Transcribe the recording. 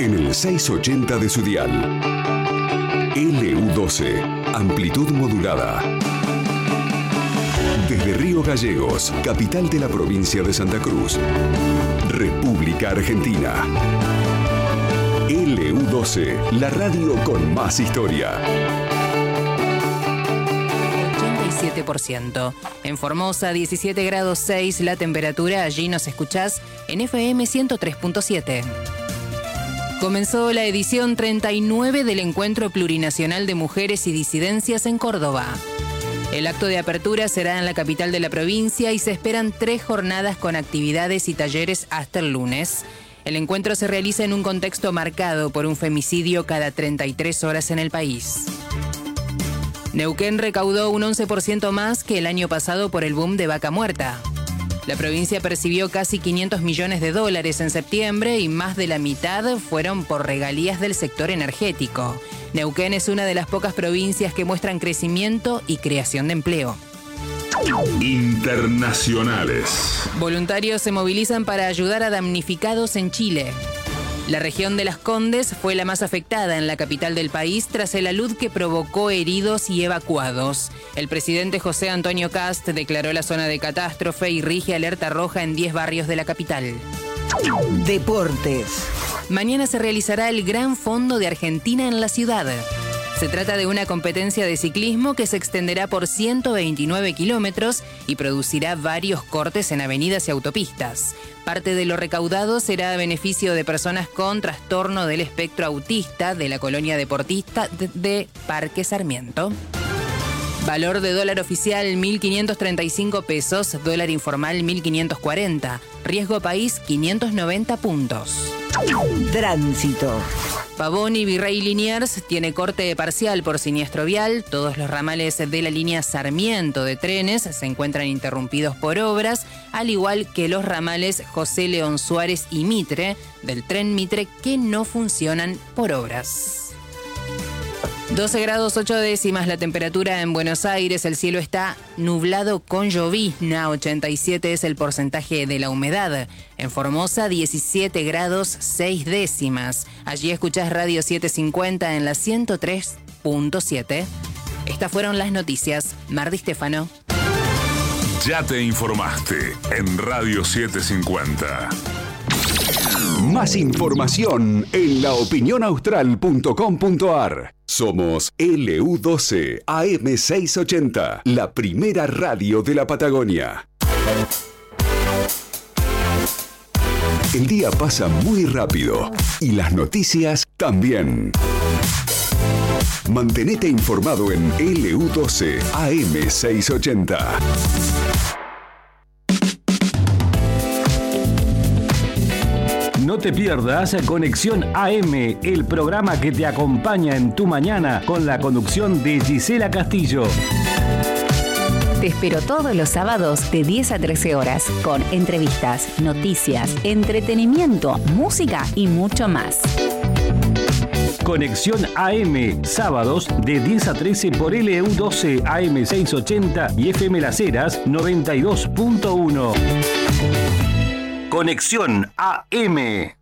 en el 680 de su dial. LU12, amplitud modulada. Desde Río Gallegos, capital de la provincia de Santa Cruz, República Argentina. LU12, la radio con más historia. 87%. En Formosa, 17 grados 6 la temperatura. Allí nos escuchás en FM 103.7. Comenzó la edición 39 del Encuentro Plurinacional de Mujeres y Disidencias en Córdoba. El acto de apertura será en la capital de la provincia y se esperan 3 jornadas con actividades y talleres hasta el lunes. El encuentro se realiza en un contexto marcado por un femicidio cada 33 horas en el país. Neuquén recaudó un 11% más que el año pasado por el boom de vaca muerta. La provincia percibió casi $500 millones en septiembre y más de la mitad fueron por regalías del sector energético. Neuquén es una de las pocas provincias que muestran crecimiento y creación de empleo. Internacionales. Voluntarios se movilizan para ayudar a damnificados en Chile. La región de Las Condes fue la más afectada en la capital del país tras el alud que provocó heridos y evacuados. El presidente José Antonio Kast declaró la zona de catástrofe y rige alerta roja en 10 barrios de la capital. Deportes. Mañana se realizará el Gran Fondo de Argentina en la ciudad. Se trata de una competencia de ciclismo que se extenderá por 129 kilómetros y producirá varios cortes en avenidas y autopistas. Parte de lo recaudado será a beneficio de personas con trastorno del espectro autista de la colonia deportista de Parque Sarmiento. Valor de dólar oficial 1.535 pesos, dólar informal 1.540. Riesgo país 590 puntos. Tránsito. Pavón y Virrey Liniers tiene corte parcial por siniestro vial. Todos los ramales de la línea Sarmiento de trenes se encuentran interrumpidos por obras, al igual que los ramales José León Suárez y Mitre del tren Mitre que no funcionan por obras. 12 grados 8 décimas la temperatura en Buenos Aires. El cielo está nublado con llovizna. 87 es el porcentaje de la humedad. En Formosa, 17 grados 6 décimas. Allí escuchás Radio 750 en la 103.7. Estas fueron las noticias. Mar Di Stefano. Ya te informaste en Radio 750. Más información en laopinionaustral.com.ar. Somos LU12 AM680, la primera radio de la Patagonia. El día pasa muy rápido y las noticias también. Mantenete informado en LU12 AM680. No te pierdas Conexión AM, el programa que te acompaña en tu mañana con la conducción de Gisela Castillo. Te espero todos los sábados de 10 a 13 horas con entrevistas, noticias, entretenimiento, música y mucho más. Conexión AM, sábados de 10 a 13 por LU12 AM680 y FM Las Heras 92.1. Conexión AM.